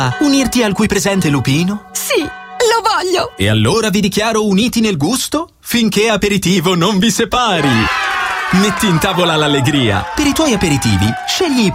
Unirti al qui presente lupino? Sì, lo voglio! E allora vi dichiaro uniti nel gusto finché aperitivo non vi separi. Metti in tavola l'allegria. Per i tuoi aperitivi, scegli